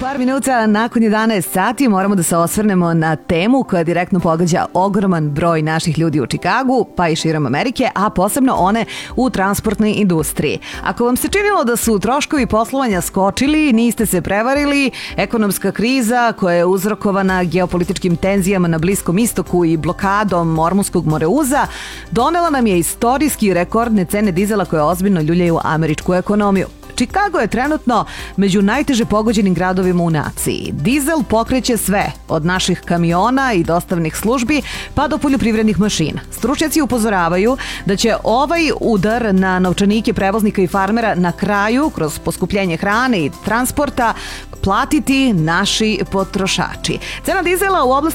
Par minuta nakon 11 sati moramo da se osvrnemo na temu koja direktno pogađa ogroman broj naših ljudi u Čikagu, pa i širom Amerike, a posebno one u transportnoj industriji. Ako vam se činilo da su troškovi poslovanja skočili, niste se prevarili, ekonomska kriza koja je uzrokovana geopolitičkim tenzijama na Bliskom istoku i blokadom Ormunskog moreuza donela nam je istorijski rekordne cene dizela koje ozbiljno ljuljaju američku ekonomiju. Chicago je trenutno među najteže pogođenim gradovima u naciji. Dizel pokreće sve, od naših kamiona i dostavnih službi pa do poljoprivrednih mašina. Stručnjaci upozoravaju da će ovaj udar na novčanike prevoznika i farmera na kraju, kroz poskupljenje hrane i transporta, platiti naši potrošači. Cena dizela u oblasti